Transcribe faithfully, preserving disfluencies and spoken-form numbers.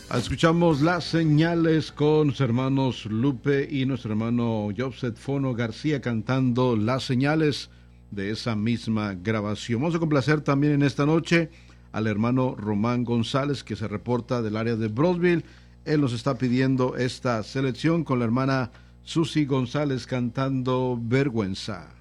Escuchamos Las Señales con sus hermanos Lupe y nuestro hermano Joseph Fono García cantando Las Señales de esa misma grabación. Vamos a complacer también en esta noche al hermano Román González, que se reporta del área de Brownsville. Él nos está pidiendo esta selección con la hermana Susi González cantando Vergüenza.